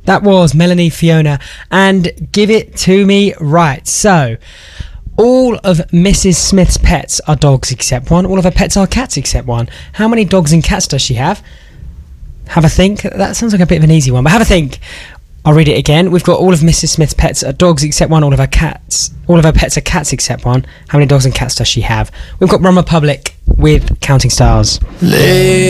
That was Melanie Fiona and Give It To Me Right. So, all of Mrs. Smith's pets are dogs except one. All of her pets are cats except one. How many dogs and cats does she have? Have a think. That sounds like a bit of an easy one, but have a think. I'll read it again. We've got all of Mrs. Smith's pets are dogs except one. All of her pets are cats except one. How many dogs and cats does she have? We've got Rum Republic with Counting Stars.